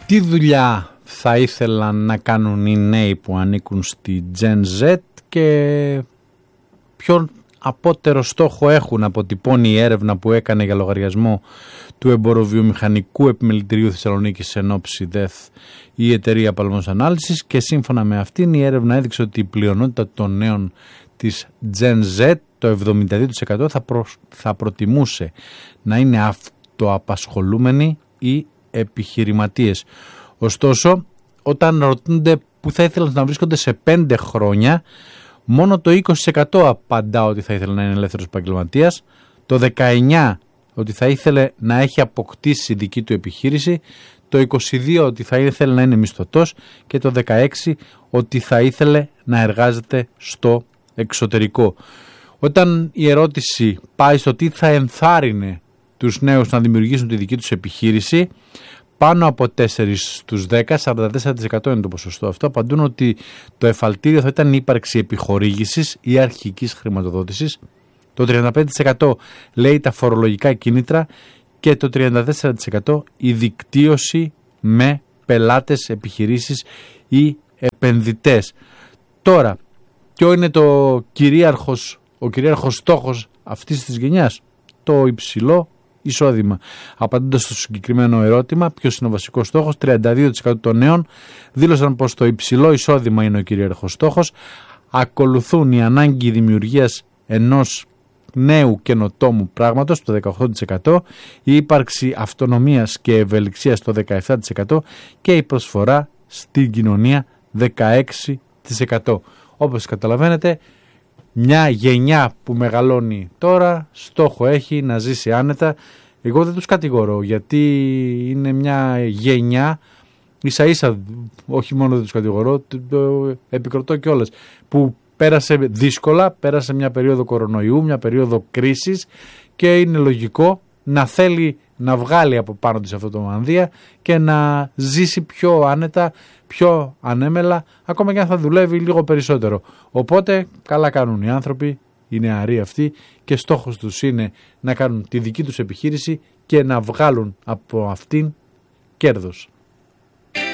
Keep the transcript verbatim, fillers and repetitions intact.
Τι δουλειά θα ήθελαν να κάνουν οι νέοι που ανήκουν στη Gen Z και ποιον απότερο στόχο έχουν, αποτυπώνει η έρευνα που έκανε για λογαριασμό του Εμποροβιομηχανικού Επιμελητηρίου Θεσσαλονίκης εν ώψη ΔΕΘ η εταιρεία Παλμός Ανάλυσης, και σύμφωνα με αυτήν η έρευνα έδειξε ότι η πλειονότητα των νέων της Gen Z, το εβδομήντα δύο τοις εκατό, θα, προ, θα προτιμούσε να είναι αυτοαπασχολούμενοι ή επιχειρηματίες. Ωστόσο, όταν ρωτούνται που θα ήθελαν να βρίσκονται σε πέντε χρόνια, μόνο το είκοσι τοις εκατό απαντά ότι θα ήθελε να είναι ελεύθερος επαγγελματίας, το δεκαεννιά τοις εκατό ότι θα ήθελε να έχει αποκτήσει δική του επιχείρηση, το είκοσι δύο τοις εκατό ότι θα ήθελε να είναι μισθωτός και το δεκαέξι τοις εκατό ότι θα ήθελε να εργάζεται στο εξωτερικό. Όταν η ερώτηση πάει στο τι θα ενθάρρυνε τους νέους να δημιουργήσουν τη δική τους επιχείρηση, πάνω από τέσσερα στους δέκα, σαράντα τέσσερα τοις εκατό είναι το ποσοστό αυτό, απαντούν ότι το εφαλτήριο θα ήταν η ύπαρξη επιχορήγησης ή αρχικής χρηματοδότησης. Το τριάντα πέντε τοις εκατό λέει τα φορολογικά κίνητρα και το τριάντα τέσσερα τοις εκατό η δικτύωση με πελάτες, επιχειρήσεις ή επενδυτές. Τώρα, ποιο είναι το κυρίαρχος, ο κυρίαρχος στόχος αυτής της γενιάς? Το υψηλό εισόδημα. Απαντώντας στο συγκεκριμένο ερώτημα, ποιος είναι ο βασικός στόχος, τριάντα δύο τοις εκατό των νέων δήλωσαν πως το υψηλό εισόδημα είναι ο κυρίαρχος στόχος. Ακολουθούν η ανάγκη δημιουργίας ενός νέου καινοτόμου πράγματος, το δεκαοκτώ τοις εκατό, η ύπαρξη αυτονομίας και ευελιξίας, το δεκαεπτά τοις εκατό, και η προσφορά στην κοινωνία, δεκαέξι τοις εκατό. Όπως καταλαβαίνετε, μια γενιά που μεγαλώνει τώρα στόχο έχει να ζήσει άνετα. Εγώ δεν τους κατηγορώ, γιατί είναι μια γενιά, ίσα ίσα, όχι μόνο δεν τους κατηγορώ, το, το επικροτώ κιόλας, που πέρασε δύσκολα, πέρασε μια περίοδο κορονοϊού, μια περίοδο κρίσης, και είναι λογικό να θέλει να βγάλει από πάνω της αυτό το μανδύα και να ζήσει πιο άνετα, πιο ανέμελα, ακόμα και αν θα δουλεύει λίγο περισσότερο. Οπότε καλά κάνουν οι άνθρωποι, οι νεαροί αυτοί, και στόχος τους είναι να κάνουν τη δική τους επιχείρηση και να βγάλουν από αυτήν κέρδος.